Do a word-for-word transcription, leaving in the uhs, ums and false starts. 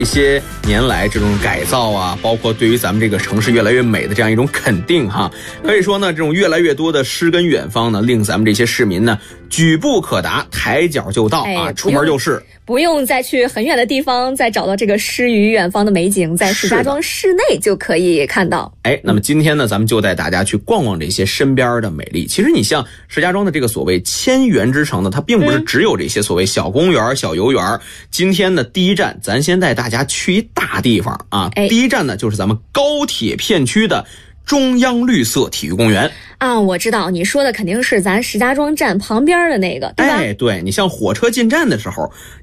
一些年来这种改造啊，包括对于咱们这个城市越来越美的这样一种肯定哈，可以说呢，这种越来越多的诗跟远方呢，令咱们这些市民呢举步可达，抬脚就到、哎、啊，出门就是。 不用再去很远的地方再找到这个诗与远方的美景，在石家庄市内就可以看到。 哎，那么今天呢，咱们就带大家去逛逛这些身边的美丽。其实你像石家庄的这个所谓千园之城呢，它并不是只有这些所谓小公园、小游园。今天的第一站，咱先带大家去一大地方啊。 哎、 第一站呢，就是咱们高铁片区的中央绿色体育公园。 啊，我知道你说的肯定是咱石家庄站旁边的那个，对吧？ 哎，对，你像火车进站的时候，